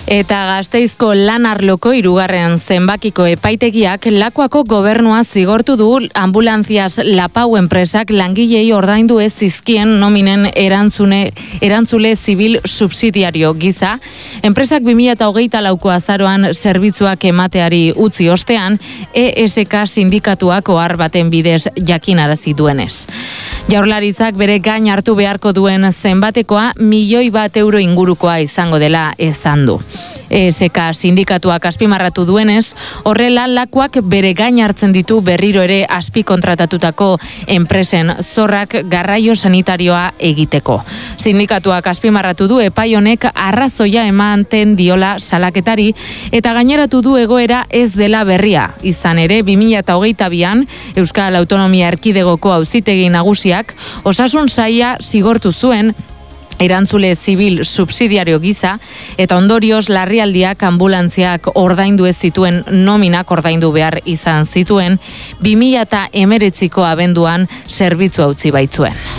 Eta Gasteizko lan arloko 3. zenbakiko epaitegiak Lakuako gobernua zigortu du Ambulantzias Lapau enpresak langilei ordaindu ez zizkien nominen erantzule zibil subsidiario gisa. Enpresak 2024ko azaroan zerbitzuak emateari utzi ostean, ESK sindikatuak ohar baten bidez jakinarazi duenez. Jaurlaritzak bere gain hartu beharko duen zenbatekoa €1.000.000 ingurukoa izango dela esan du. ESK sindikatuak azpimarratu duenez, horrela Lakuak bere gain hartzen ditu berriro ere azpikontratatutako enpresen zorrak garraio sanitarioa egiteko. Sindikatuak azpimarratu du epai honek arrazoia ematen diola salaketari eta gaineratu du egoera ez dela berria. Izan ere, 2022an Euskal Autonomia Erkidegoko Auzitegi Nagusiak osasun saila zigortu zuen erantzule zibil subsidiario gisa, eta ondorioz larrialdiak ambulantziak ordaindu ez zituen nominak ordaindu behar izan zituen, 2019ko abenduan zerbitzua utzi baitzuen.